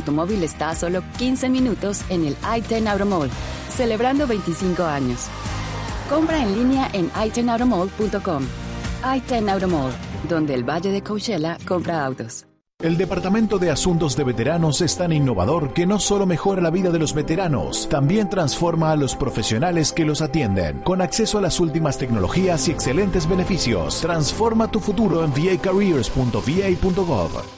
automóvil está a solo 15 minutos en el I-10 Automall, celebrando 25 años. Compra en línea en i10automall.com. I-10 Automall, donde el Valle de Coachella compra autos. El Departamento de Asuntos de Veteranos es tan innovador que no solo mejora la vida de los veteranos, también transforma a los profesionales que los atienden. Con acceso a las últimas tecnologías y excelentes beneficios, transforma tu futuro en vacareers.va.gov.